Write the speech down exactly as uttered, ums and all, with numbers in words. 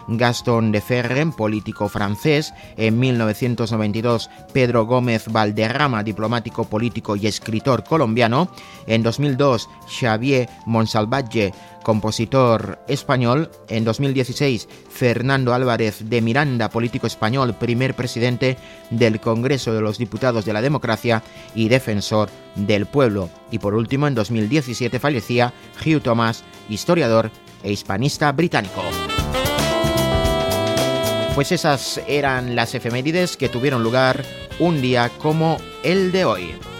Gaston de Ferren, político francés. En mil novecientos noventa y dos, Pedro Gómez Valderrama, diplomático, político y escritor colombiano. En dos mil dos, Xavier Monsalvatge, compositor español. En dos mil dieciséis, Fernando Álvarez de Miranda, político español, primer presidente del Congreso de los Diputados de la Democracia y defensor del pueblo. Y por último, en dos mil diecisiete fallecía Hugh Thomas, historiador e hispanista británico. Pues esas eran las efemérides que tuvieron lugar un día como el de hoy.